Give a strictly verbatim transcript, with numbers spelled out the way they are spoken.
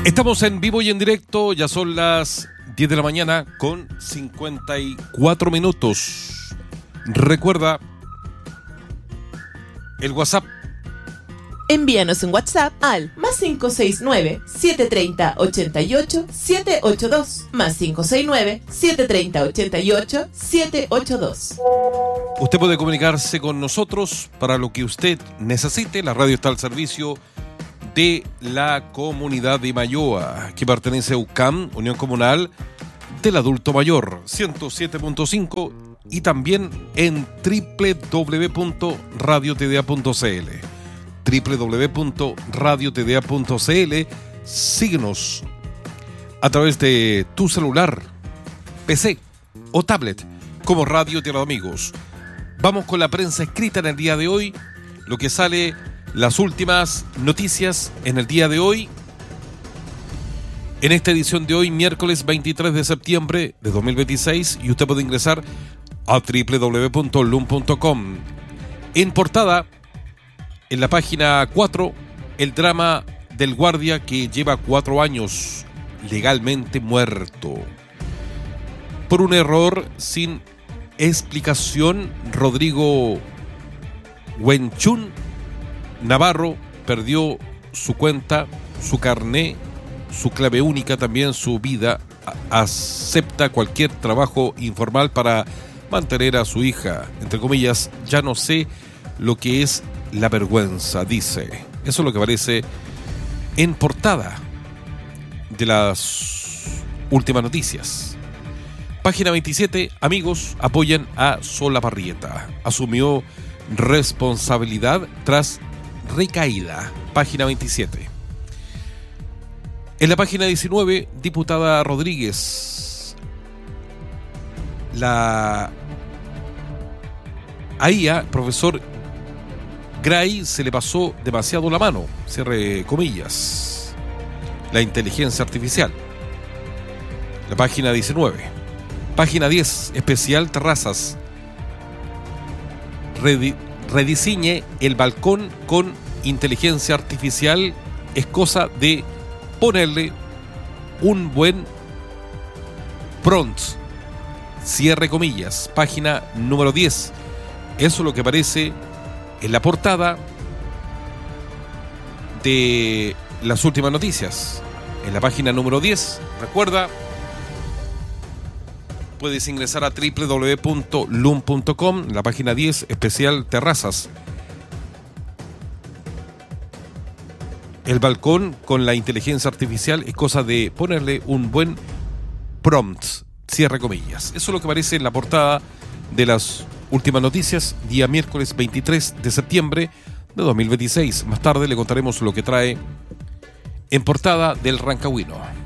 Estamos en vivo y en directo, ya son las diez de la mañana con cincuenta y cuatro minutos. Recuerda el WhatsApp. Envíanos un WhatsApp al más cinco seis nueve, siete tres cero, ocho ocho, siete ocho dos, más cinco seis nueve, siete tres cero, ocho ocho, siete ocho dos. Usted puede comunicarse con nosotros para lo que usted necesite. La radio está al servicio de la comunidad de Imayoa, que pertenece a U C A M, Unión Comunal del Adulto Mayor, ciento siete punto cinco, y también en doble u doble u doble u punto radio t d a punto c l. doble u doble u doble u punto radio t d a punto c l. Síguenos a través de tu celular, P C o tablet como Radio Tierra de Amigos. Vamos con la prensa escrita en el día de hoy, lo que sale, las últimas noticias en el día de hoy. En esta edición de hoy, miércoles veintitrés de septiembre de dos mil veintiséis, y usted puede ingresar a doble u doble u doble u punto lum punto com. En portada, en la página cuatro, el drama del guardia que lleva cuatro años legalmente muerto. Por un error sin explicación, Rodrigo Wenchun Navarro perdió su cuenta, su carné, su clave única, también su vida. A- acepta cualquier trabajo informal para mantener a su hija. Entre comillas, ya no sé lo que es la vergüenza, dice. Eso es lo que aparece en portada de las últimas noticias. Página veintisiete, amigos apoyan a Solabarrieta. Asumió responsabilidad tras recaída. Página veintisiete. En la página diecinueve, diputada Rodríguez. La A I A, profesor Gray, se le pasó demasiado la mano. Cierre comillas. La inteligencia artificial. La página diecinueve. Página diez, especial terrazas. Redi- rediseñe el balcón con inteligencia artificial. Es cosa de ponerle un buen prompt. Cierre comillas. Página número diez. Eso es lo que aparece en la portada de las últimas noticias. En la página número diez, recuerda, puedes ingresar a doble u doble u doble u punto lum punto com, la página diez, especial terrazas. El balcón con la inteligencia artificial es cosa de ponerle un buen prompt, cierre comillas. Eso es lo que aparece en la portada de las últimas noticias, día miércoles veintitrés de septiembre de dos mil veintiséis. Más tarde le contaremos lo que trae en portada del Rancagüino.